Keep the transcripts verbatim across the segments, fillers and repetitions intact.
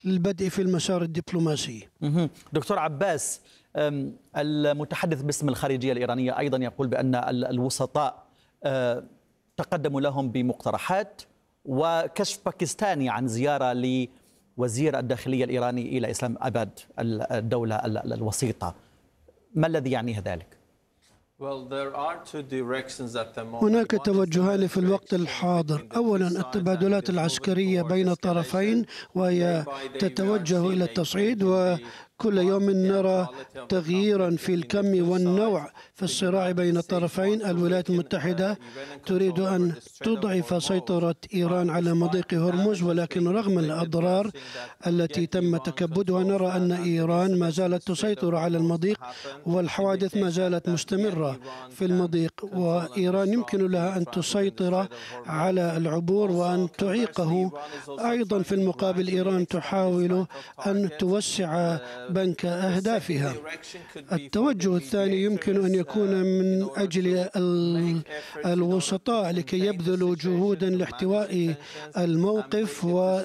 للبدء في المسار الدبلوماسي. دكتور عباس، المتحدث باسم الخارجية الإيرانية أيضا يقول بأن الوسطاء تقدموا لهم بمقترحات، وكشف باكستاني عن زيارة لوزير الداخلية الإيراني إلى إسلام آباد الدولة الوسيطة. ما الذي يعنيه ذلك؟ هناك توجهان في الوقت الحاضر. أولا التبادلات العسكرية بين الطرفين، وهي تتوجه إلى التصعيد، وكل يوم نرى تغييرا في الكم والنوع في الصراع بين الطرفين. الولايات المتحدة تريد أن تضعف سيطرة إيران على مضيق هرمز، ولكن رغم الأضرار التي تم تكبدها نرى أن إيران ما زالت تسيطر على المضيق، والحوادث ما زالت مستمرة في المضيق، وإيران يمكن لها أن تسيطر على العبور وأن تعيقه. أيضا في المقابل إيران تحاول أن توسع بنك أهدافها. التوجه الثاني يمكن أن يكون من أجل الوسطاء لكي يبذلوا جهودا لاحتواء الموقف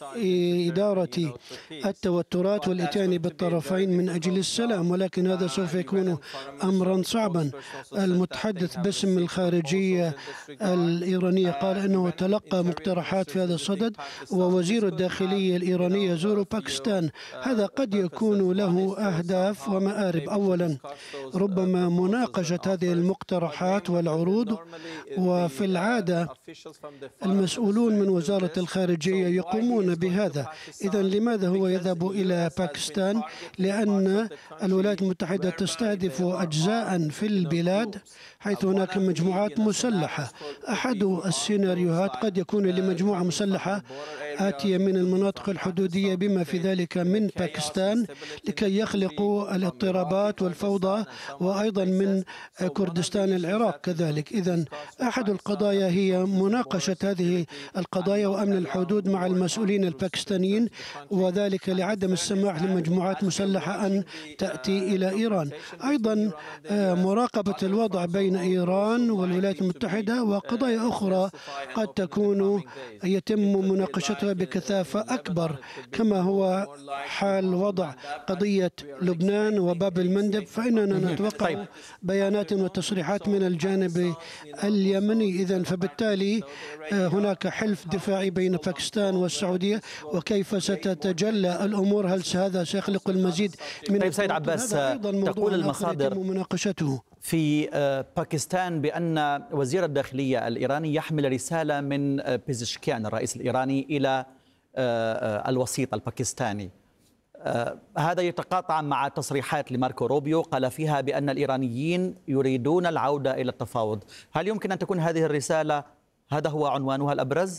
وإدارة التوترات والإتيان بالطرفين من أجل السلام، ولكن هذا سوف يكون أمرا صعبا. المتحدث باسم الخارجية الإيرانية قال أنه تلقى مقترحات في هذا الصدد، ووزير الداخلية الإيراني يزور باكستان. هذا قد يكون له أهداف ومآرب. أولا ربما مناقشة هذه المقترحات والعروض، وفي العادة المسؤولون من وزارة الخارجية يقومون بهذا. إذن لماذا هو يذهب إلى باكستان؟ لأن الولايات المتحدة تستهدف أجزاء في البلاد حيث هناك مجموعات مسلحة. أحد السيناريوهات قد يكون لمجموعة مسلحة آتية من المناطق الحدودية بما في ذلك من باكستان لكي يخلقوا الاضطرابات والفوضى، وأيضا من كردستان العراق كذلك. إذن أحد القضايا هي مناقشة هذه القضايا وأمن الحدود مع المسؤولين الباكستانيين، وذلك لعدم السماح لمجموعات مسلحة أن تأتي إلى إيران. أيضا مراقبة الوضع بين إيران والولايات المتحدة وقضايا أخرى قد تكون يتم مناقشتها بكثافة أكبر، كما هو حال وضع قضية لبنان وباب المندب، فإننا نتوقع بيانات وتصريحات من الجانب اليمني. إذن فبالتالي هناك حلف دفاعي بين باكستان والسعودية، وكيف ستتجلى الأمور؟ هل هذا سيخلق المزيد من طيب سيد عباس، تقول المصادر مناقشته في باكستان بأن وزير الداخلية الإيراني يحمل رسالة من بيزشكيان الرئيس الإيراني إلى الوسيط الباكستاني. هذا يتقاطع مع تصريحات لماركو روبيو قال فيها بأن الإيرانيين يريدون العودة إلى التفاوض. هل يمكن أن تكون هذه الرسالة هذا هو عنوانها الأبرز؟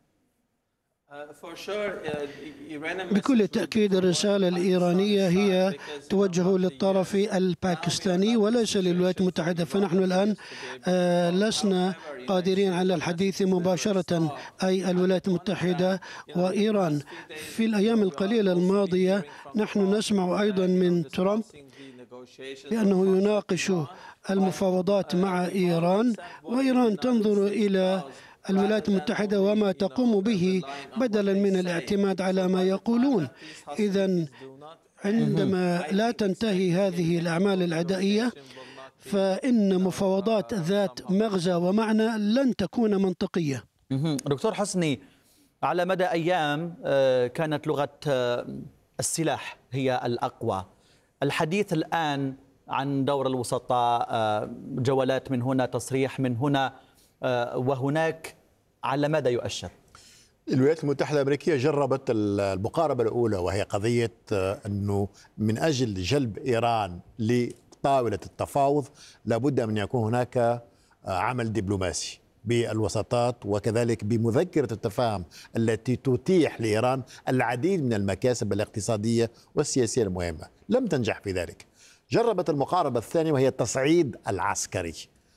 بكل تأكيد الرسالة الإيرانية هي توجه للطرف الباكستاني وليس للولايات المتحدة. فنحن الآن لسنا قادرين على الحديث مباشرة، أي الولايات المتحدة وإيران. في الأيام القليلة الماضية نحن نسمع أيضا من ترامب بأنه يناقش المفاوضات مع إيران، وإيران تنظر إلى الولايات المتحدة وما تقوم به بدلا من الاعتماد على ما يقولون. إذن عندما لا تنتهي هذه الأعمال العدائية فإن مفاوضات ذات مغزى ومعنى لن تكون منطقية. دكتور حسني، على مدى أيام كانت لغة السلاح هي الأقوى. الحديث الآن عن دور الوسطاء، جولات من هنا، تصريح من هنا وهناك، على ماذا يؤشر؟ الولايات المتحدة الأمريكية جربت المقاربة الأولى، وهي قضية أنه من أجل جلب إيران لطاولة التفاوض لابد من يكون هناك عمل دبلوماسي بالوساطات، وكذلك بمذكرة التفاهم التي تتيح لإيران العديد من المكاسب الاقتصادية والسياسية المهمة. لم تنجح في ذلك. جربت المقاربة الثانية وهي التصعيد العسكري،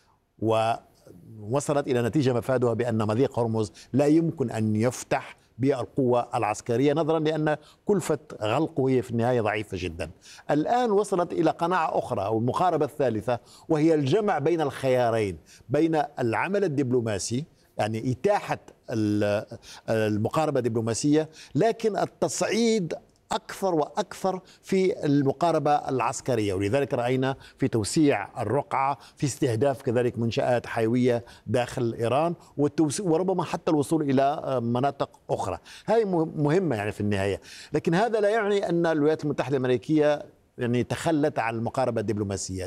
ووصلت إلى نتيجة مفادها بأن مضيق هرمز لا يمكن أن يفتح بالقوة العسكرية، نظرا لأن كلفة غلقه هي في النهاية ضعيفة جدا. الآن وصلت إلى قناعة أخرى أو المقاربة الثالثة، وهي الجمع بين الخيارين، بين العمل الدبلوماسي، يعني إتاحة المقاربة الدبلوماسية، لكن التصعيد أكثر وأكثر في المقاربة العسكرية، ولذلك رأينا في توسيع الرقعة، في استهداف كذلك منشآت حيوية داخل إيران، وربما حتى الوصول إلى مناطق أخرى. هذه مهمة يعني في النهاية، لكن هذا لا يعني أن الولايات المتحدة الأمريكية يعني تخلت عن المقاربة الدبلوماسية.